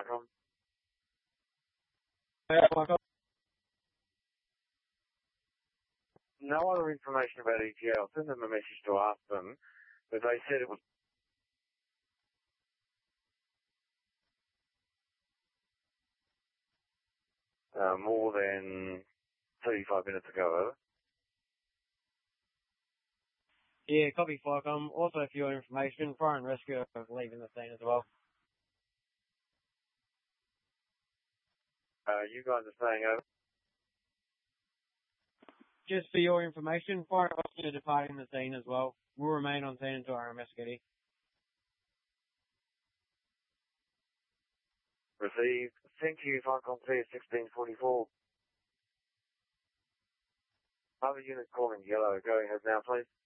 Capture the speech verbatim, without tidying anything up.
from? No other information about E T A. I'll send them a message to ask them, but they said it was uh, more than thirty-five minutes ago, over. Yeah, copy, Flycom. Also, for your information, fire and rescue are leaving the scene as well. Uh, you guys are staying over? Just for your information, fire and rescue are departing the scene as well. We'll remain on scene until our investigating. Received. Thank you, Flycom Clear sixteen forty-four. Other unit calling yellow. Go ahead now, please.